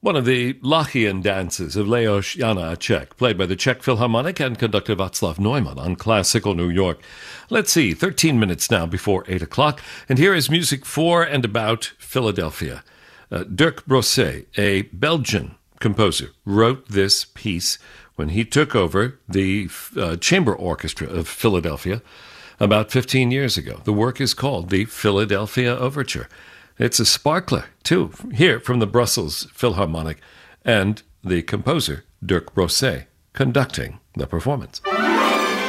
One of the Lachian dances of Leos Janáček, played by the Czech Philharmonic and conductor Václav Neumann on Classical New York. Let's see, 13 minutes now before 8 o'clock, and here is music for and about Philadelphia. Dirk Brosse, a Belgian composer, wrote this piece when he took over the chamber orchestra of Philadelphia about 15 years ago. The work is called the Philadelphia Overture. It's a sparkler, too, here from the Brussels Philharmonic, and the composer, Dirk Brosse, conducting the performance.